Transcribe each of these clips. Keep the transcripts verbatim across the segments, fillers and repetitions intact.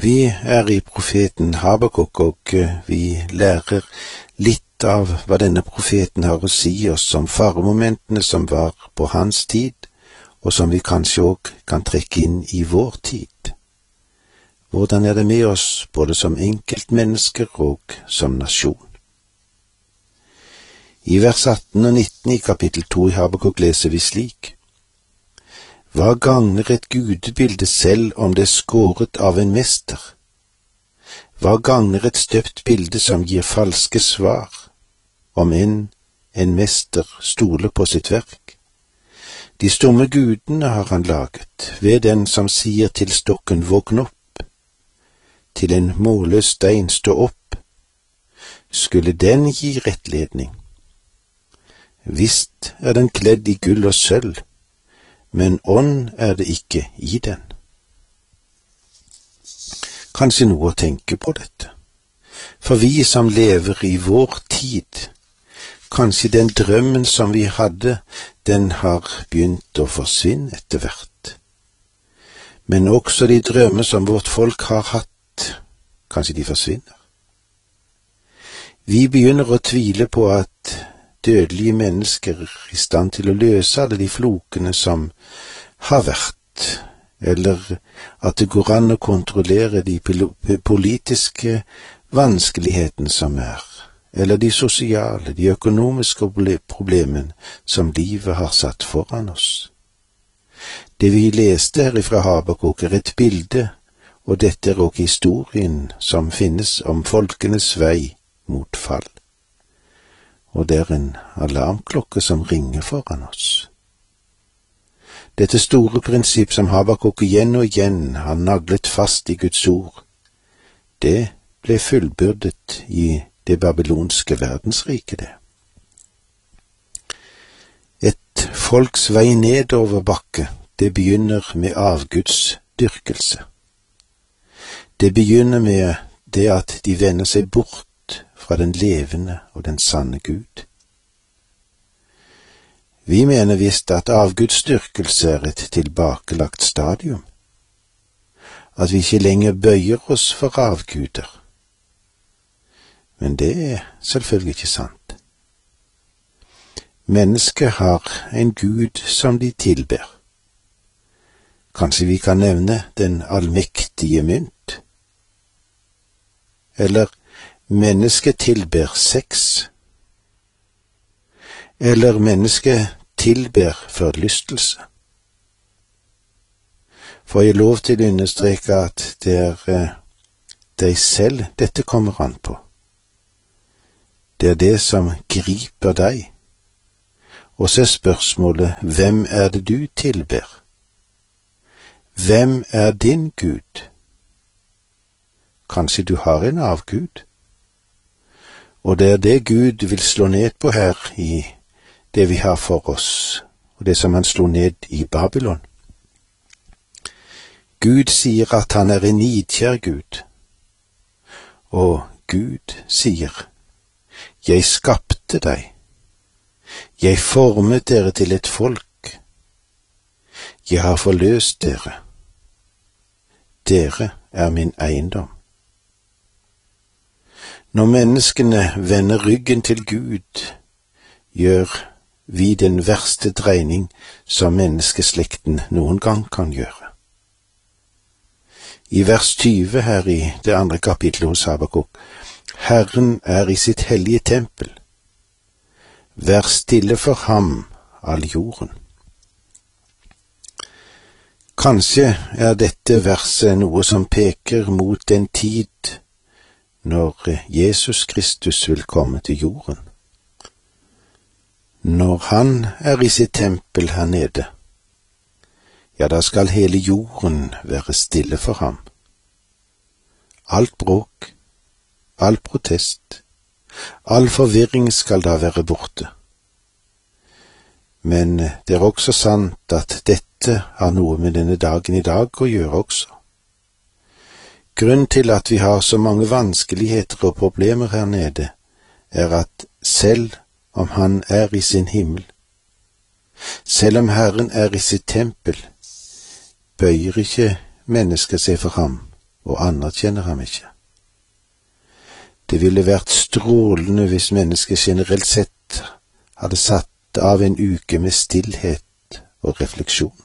Vi er i profeten Habakuk, og vi lærer litt av hva denne profeten har å si oss om faremomentene som var på hans tid, og som vi kanskje også kan trekke inn i vår tid. Hvordan er det med oss, både som enkeltmennesker og som nasjon? I vers atten og nitten i kapittel to i Habakuk leser vi slik: Hva gagner et gudebilde selv om det er skåret av en mester? Hva gagner et støpt bilde som gir falske svar, om enn en mester stoler på sitt verk? De stumme gudene har han laget, ved den som sier til stokken våkn opp, til en målløs stein stå opp. Skulle den gi rettledning? Visst er den kledd i gull og sølv, men ånd er det ikke i den. Kanskje noe å tenke på dette. For vi som lever i vår tid, kanskje den drømmen som vi hadde, den har begynt å forsvinne etter hvert. Men også de drømmer som vårt folk har hatt, kanskje de forsvinner. Vi begynner å tvile på at dødelige mennesker er i stand til å løse alle de flokene som har vært, eller at det går an å kontrollere de politiske vanskelighetene som er, eller de sosiale, de økonomiske problemene som livet har satt foran oss. Det vi leste her ifra Habakuk er et bilde, og dette er også historien som finnes om folkenes vei mot fall. Og det er en alarmklokke som ringer foran oss. Dette store prinsipp som Habakuk igjen og igjen har naglet fast i Guds ord, det ble fullbyrdet i det babylonske verdensriket, det. Et folks vei nedover bakke, det begynner med avgudsdyrkelse. Det begynner med det at de vender seg bort fra den levende og den sanne Gud. Vi mener visst at avgudsdyrkelse er et tilbakelagt stadium, at vi ikke lenger bøyer oss for avguder. Men det er selvfølgelig ikke sant. Mennesket har en Gud som de tilber. Kanskje vi kan nevne den allmektige mynt? Eller mennesket tilber sex, eller mennesket tilber forlystelse. For jeg lov til å understreke at det er eh, deg selv dette kommer an på. Det er det som griper deg. Og så er spørsmålet, hvem er det du tilber? Hvem er din Gud? Kanskje du har en avgud? Og det er det Gud vil slå ned på her i det vi har for oss, og det som han slo ned i Babylon. Gud sier at han er en nidkjær Gud, og Gud sier, jeg skapte deg, jeg formet dere til et folk, jeg har forløst dere, dere er min eiendom. Når menneskene vender ryggen til Gud, gjør vi den verste dreining som menneskeslekten noen gang kan gjøre. I vers tyve her i det andre kapitlet hos Habakuk, Herren er i sitt hellige tempel. Vær stille for ham, all jorden. Kanskje er dette verset noe som peker mot den tid når Jesus Kristus vil komme til jorden. Når han er i sitt tempel her nede, ja, da skal hele jorden være stille for ham. Alt bråk, all protest, all forvirring skal da være borte. Men det er også sant at dette har noe med denne dagen i dag å gjøre også. Grunnen til at vi har så mange vanskeligheter og problemer her nede, er at selv om han er i sin himmel, selv om Herren er i sitt tempel, bøyer ikke mennesket seg for ham, og anerkjenner ham ikke. Det ville vært strålende hvis mennesket generelt sett hadde satt av en uke med stillhet og refleksjoner.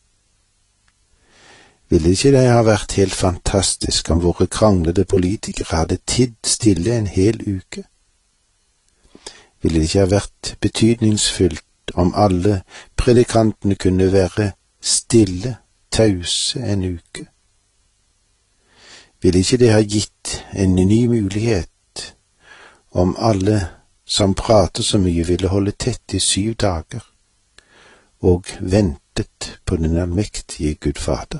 Ville ikke det ha vært helt fantastisk om våre kranglede politikere hadde tidd stille en hel uke? Ville det ikke ha vært betydningsfullt om alle predikantene kunne være stille, tause en uke? Ville ikke det ha gitt en ny mulighet om alle som prater så mye ville holde tett i syv dager og ventet på den allmektige Gud Fader?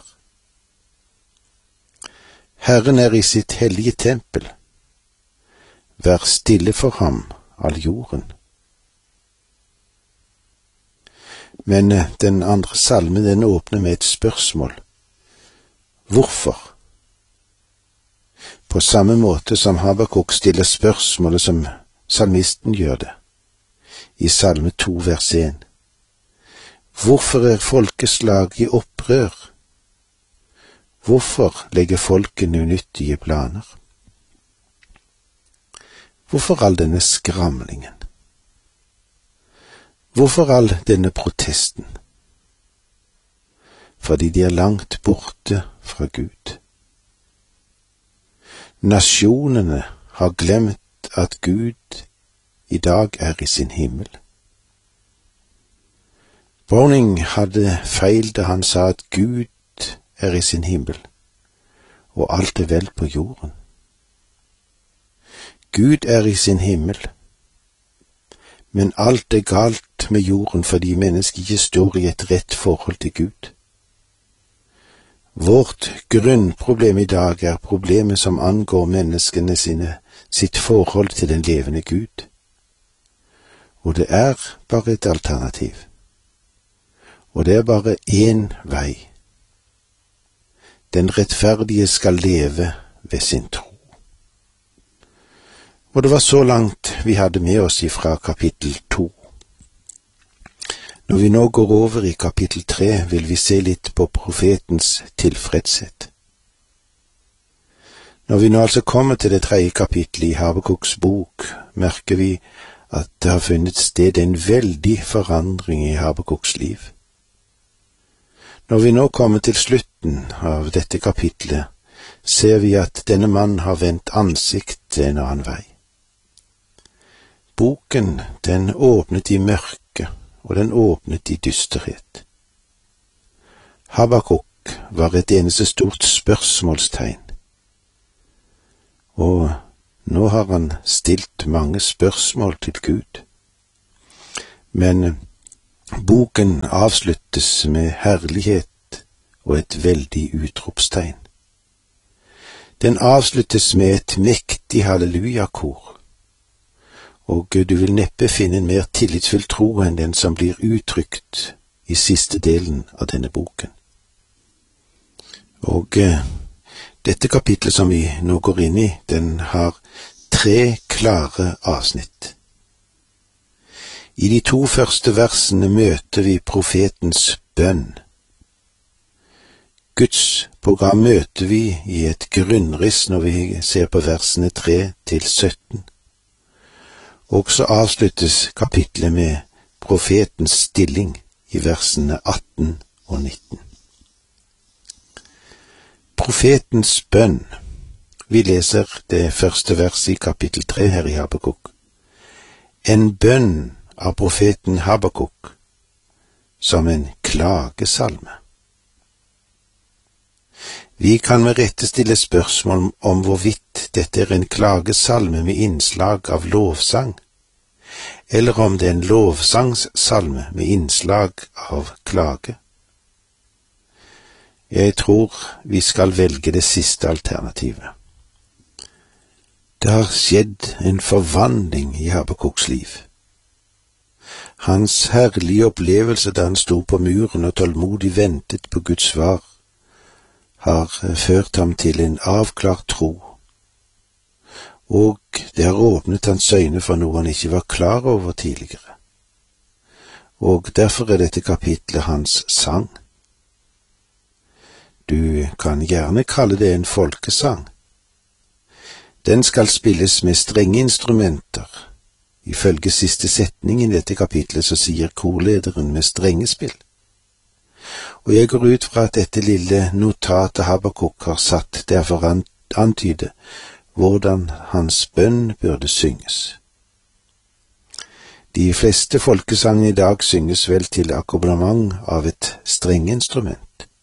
Herren er i sitt hellige tempel. Vær stille for ham, all jorden. Men den andre salmen, den åpner med et spørsmål. Hvorfor? På samme måte som Habakuk stiller spørsmålet som salmisten gjør det, i salme to vers en. Hvorfor er folkeslag i opprør? Hvorfor legger folkene unyttige planer? Hvorfor all denne skramlingen? Hvorfor all denne protesten? Fordi de er langt borte fra Gud. Nasjonene har glemt at Gud i dag er i sin himmel. Browning hadde feil da han sa at Gud er i sin himmel, og alt er vel på jorden. Gud er i sin himmel, men alt er galt med jorden fordi mennesket ikke står i et rett forhold til Gud. Vårt grunnproblem i dag er problemet som angår menneskene sine, sitt forhold til den levende Gud. Og det er bare et alternativ. Og det er bare én vei. Den rettferdige skal leve ved sin tro. Og det var så langt vi hadde med oss ifra kapittel to. Når vi nå går over i kapittel tre, vil vi se litt på profetens tilfredshet. Når vi nå altså kommer til det tredje kapittelet i Habakuks bok, merker vi at det har funnet sted en veldig forandring i Habakuks liv. Når vi nå kommer til slutten av dette kapitlet, ser vi at denne mannen har vendt ansikt til en annen vei. Boken, den åpnet i mørke, og den åpnet i dysterhet. Habakuk var et eneste stort spørsmålstegn, og nå har han stilt mange spørsmål til Gud. Men boken avsluttes med herlighet og et veldig utropstegn. Den avsluttes med et mektig hallelujakor, og du vil neppe finne en mer tillitsfull tro enn den som blir uttrykt i siste delen av denne boken. Og eh, dette kapitlet som vi nå går inn i, den har tre klare avsnitt. I de to første versene møter vi profetens bønn. Guds program møter vi i et grunnriss når vi ser på versene tre til sytten. Og så avsluttes kapitlet med profetens stilling i versene atten og nitten. Profetens bønn. Vi leser det første verset i kapittel tre her i Habakuk. En bønn av profeten Habakuk som en klagesalme. Vi kan med rette stille spørsmål om hvorvidt dette er en klagesalme med innslag av lovsang, eller om det er en lovsangssalme med innslag av klage. Jeg tror vi skal velge det siste alternativet. Det har skjedd en forvandling i Habakuks liv. Hans herlige opplevelse da han sto på muren og tålmodig ventet på Guds svar, har ført ham til en avklart tro, og det har åpnet hans øyne for noe han ikke var klar over tidligere. Og derfor er dette kapitlet hans sang. Du kan gjerne kalle det en folkesang. Den skal spilles med strenge instrumenter. Ifølge siste setning i dette kapitlet så sier korlederen med strengespill. Og jeg går ut fra at dette lille notatet Habakuk har satt der for å antyde hvordan hans bønn burde synges. De fleste folkesangene i dag synges vel til akkompagnement av et strengeinstrument.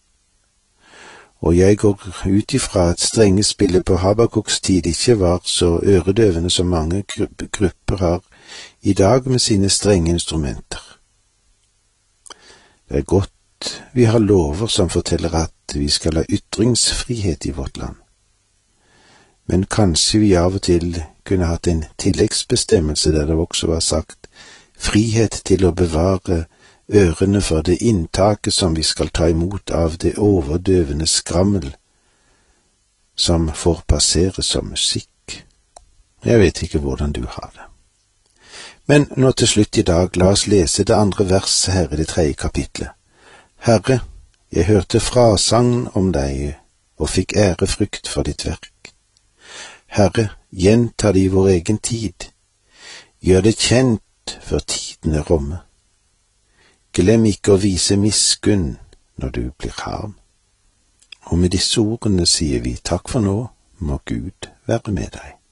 Og jeg går ut ifra at strengespillet på Habakuks tid ikke var så øredøvende som mange grupper har i dag med sine strenge instrumenter. Det er godt vi har lover som forteller at vi skal ha ytringsfrihet i vårt land. Men kanskje vi av og til kunne hatt en tilleggsbestemmelse der det også var sagt frihet til å bevare ørene for det inntaket som vi skal ta imot av det overdøvende skrammel som får passere som musikk. Jeg vet ikke hvordan du har det. Men nå til slutt i dag, la oss lese det andre verset her i det tredje kapitlet. Herre, jeg hørte frasagn om deg og fikk ærefrykt for ditt verk. Herre, gjenta det i vår egen tid. Gjør det kjent før tiden er omme. Glem ikke å vise miskunn når du blir harm. Og med disse ordene sier vi takk for nå, må Gud være med deg.